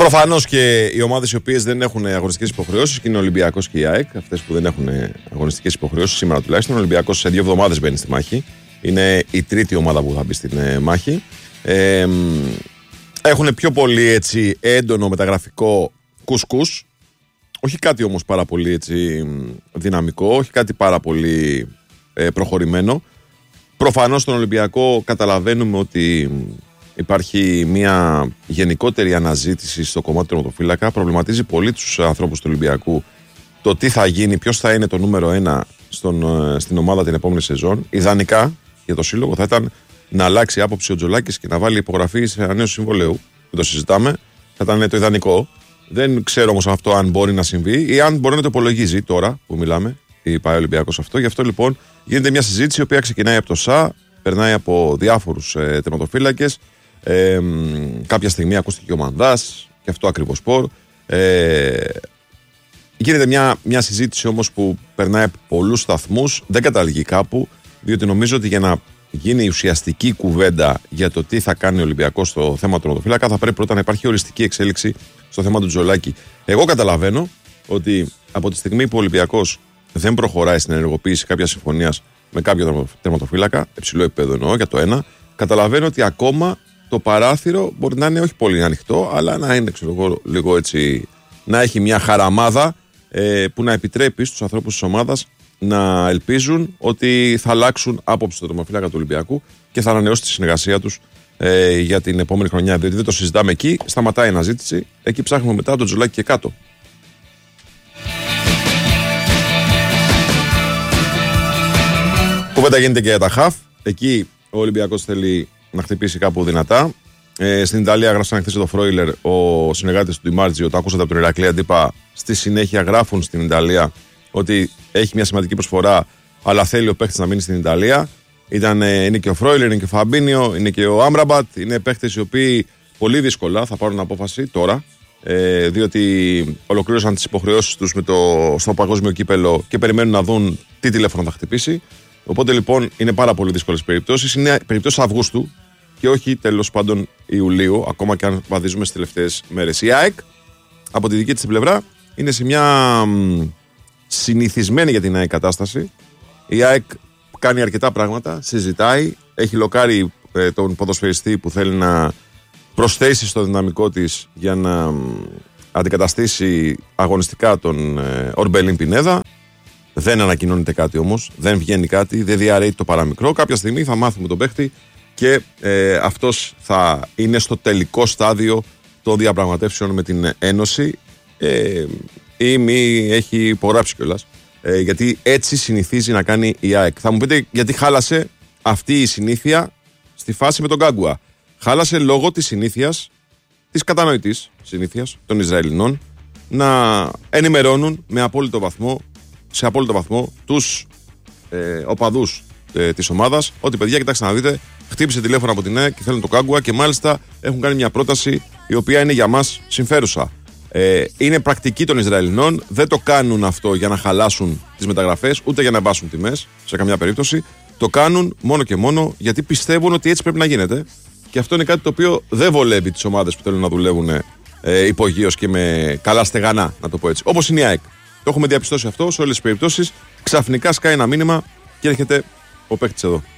Προφανώς και οι ομάδες οι οποίες δεν έχουν αγωνιστικές υποχρεώσεις, και είναι ο Ολυμπιακός και η ΑΕΚ, αυτές που δεν έχουν αγωνιστικές υποχρεώσεις σήμερα τουλάχιστον. Ο Ολυμπιακός σε 2 εβδομάδες μπαίνει στη μάχη. Είναι η τρίτη ομάδα που θα μπει στην μάχη. Έχουν πιο πολύ έτσι έντονο μεταγραφικό κουσκούς. Όχι κάτι όμως πάρα πολύ έτσι δυναμικό, όχι κάτι πάρα πολύ προχωρημένο. Προφανώς στον Ολυμπιακό καταλαβαίνουμε ότι υπάρχει μια γενικότερη αναζήτηση στο κομμάτι του τερματοφύλακα. Προβληματίζει πολύ τους ανθρώπους του Ολυμπιακού το τι θα γίνει, ποιος θα είναι το νούμερο 1 στην ομάδα την επόμενη σεζόν. Ιδανικά για το σύλλογο θα ήταν να αλλάξει άποψη ο Τζολάκης και να βάλει υπογραφή σε ένα νέο συμβολέου. Δεν το συζητάμε. Θα ήταν το ιδανικό. Δεν ξέρω όμως αυτό αν μπορεί να συμβεί ή αν μπορεί να το υπολογίζει τώρα που μιλάμε. Τι πάει ο Ολυμπιακός αυτό. Γι' αυτό λοιπόν γίνεται μια συζήτηση η οποία ξεκινάει από το ΣΑ, περνάει από διάφορους τερματοφύλακες. Κάποια στιγμή ακούστηκε ο Μανδάς και αυτό ακριβώς σπορ. Γίνεται μια συζήτηση όμως που περνάει από πολλούς σταθμούς, δεν καταλήγει κάπου, διότι νομίζω ότι για να γίνει ουσιαστική κουβέντα για το τι θα κάνει ο Ολυμπιακός στο θέμα του τερματοφύλακα θα πρέπει πρώτα να υπάρχει οριστική εξέλιξη στο θέμα του Τζολάκη. Εγώ καταλαβαίνω ότι από τη στιγμή που ο Ολυμπιακός δεν προχωράει στην ενεργοποίηση κάποια συμφωνία με κάποιο τερματοφύλακα, υψηλό επίπεδο εννοώ για το ένα, καταλαβαίνω ότι ακόμα το παράθυρο μπορεί να είναι όχι πολύ ανοιχτό, αλλά να είναι λίγο έτσι, να έχει μια χαραμάδα που να επιτρέπει στους ανθρώπους της ομάδας να ελπίζουν ότι θα αλλάξουν άποψη στο τερματοφύλακα του Ολυμπιακού και θα ανανεώσει τη συνεργασία τους για την επόμενη χρονιά. Διότι δεν το συζητάμε εκεί, σταματάει η αναζήτηση, εκεί ψάχνουμε μετά τον Τζολάκη και κάτω. Κουβέντα γίνεται και για τα χαφ. Εκεί ο Ολυμπιακός θέλει να χτυπήσει κάπου δυνατά. Στην Ιταλία γράψαν χθες το Φρόιλερ, ο συνεργάτης του Ντιμάρτζιο, το ακούσατε από τον Ηρακλή Αντίπα. Στη συνέχεια γράφουν στην Ιταλία ότι έχει μια σημαντική προσφορά, αλλά θέλει ο παίχτης να μείνει στην Ιταλία. Είναι και ο Φρόιλερ, είναι και ο Φαμπίνιο, είναι και ο Άμραμπατ. Είναι παίχτες οι οποίοι πολύ δύσκολα θα πάρουν απόφαση τώρα, διότι ολοκλήρωσαν τις υποχρεώσεις τους στο παγκόσμιο κύπελο και περιμένουν να δουν τι τηλέφωνο θα χτυπήσει. Οπότε λοιπόν είναι πάρα πολύ δύσκολες περιπτώσεις. Είναι περιπτώσεις Αυγούστου και όχι τέλος πάντων Ιουλίου, ακόμα και αν βαδίζουμε στις τελευταίες μέρες. Η ΑΕΚ από τη δική της πλευρά είναι σε μια συνηθισμένη για την ΑΕΚ κατάσταση. Η ΑΕΚ κάνει αρκετά πράγματα, συζητάει, έχει λοκάρει τον ποδοσφαιριστή που θέλει να προσθέσει στο δυναμικό της για να αντικαταστήσει αγωνιστικά τον Ορμπελίν Πινέδα. Δεν ανακοινώνεται κάτι όμως, δεν βγαίνει κάτι, δεν διαρρέει το παραμικρό. Κάποια στιγμή θα μάθουμε τον παίχτη και αυτός θα είναι στο τελικό στάδιο των διαπραγματεύσεων με την Ένωση ή μη έχει υπογράψει κιόλας. Γιατί έτσι συνηθίζει να κάνει η ΑΕΚ. Θα μου πείτε γιατί χάλασε αυτή η συνήθεια στη φάση με τον Γκάγκουα. Χάλασε λόγω της συνήθειας, της κατανοητής συνήθειας των Ισραηλινών να ενημερώνουν με απόλυτο βαθμό, σε απόλυτο βαθμό τους οπαδούς της ομάδας ότι παιδιά, κοιτάξτε να δείτε, χτύπησε τηλέφωνο από την ΑΕΚ και θέλουν το Γκάγκουα και μάλιστα έχουν κάνει μια πρόταση η οποία είναι για μας συμφέρουσα. Είναι πρακτική των Ισραηλινών, δεν το κάνουν αυτό για να χαλάσουν τις μεταγραφές, ούτε για να μπάσουν τιμές σε καμιά περίπτωση. Το κάνουν μόνο και μόνο γιατί πιστεύουν ότι έτσι πρέπει να γίνεται. Και αυτό είναι κάτι το οποίο δεν βολεύει τις ομάδες που θέλουν να δουλεύουν υπογείως και με καλά στεγανά, να το πω έτσι. Όπως είναι η ΑΕΚ. Το έχουμε διαπιστώσει αυτό σε όλες τις περιπτώσεις. Ξαφνικά σκάει ένα μήνυμα και έρχεται ο παίκτης εδώ.